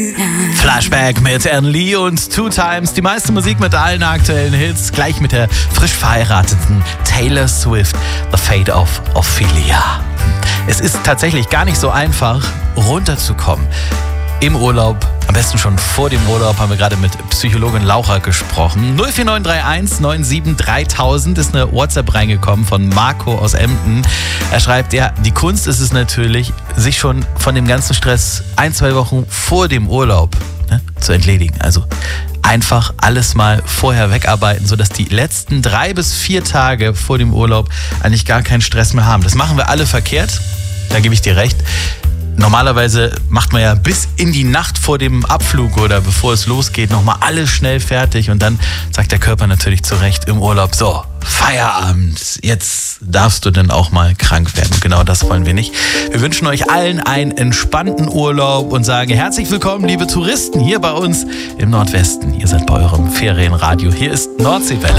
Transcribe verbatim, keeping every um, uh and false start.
Flashback mit Anne Lee und Two Times. Die meiste Musik mit allen aktuellen Hits. Gleich mit der frisch verheirateten Taylor Swift. The Fate of Ophelia. Es ist tatsächlich gar nicht so einfach, runterzukommen. Im Urlaub, am besten schon vor dem Urlaub, haben wir gerade mit Psychologin Laura gesprochen. null vier neun drei eins neun sieben dreitausend ist eine WhatsApp reingekommen von Marco aus Emden. Er schreibt, ja, die Kunst ist es natürlich, sich schon von dem ganzen Stress ein, zwei Wochen vor dem Urlaub ne, zu entledigen. Also einfach alles mal vorher wegarbeiten, sodass die letzten drei bis vier Tage vor dem Urlaub eigentlich gar keinen Stress mehr haben. Das machen wir alle verkehrt, da gebe ich dir recht. Normalerweise macht man ja bis in die Nacht vor dem Abflug oder bevor es losgeht nochmal alles schnell fertig und dann sagt der Körper natürlich zu Recht im Urlaub, so, Feierabend, jetzt darfst du dann auch mal krank werden. Genau das wollen wir nicht. Wir wünschen euch allen einen entspannten Urlaub und sagen herzlich willkommen, liebe Touristen, hier bei uns im Nordwesten. Ihr seid bei eurem Ferienradio. Hier ist Nordseewelle.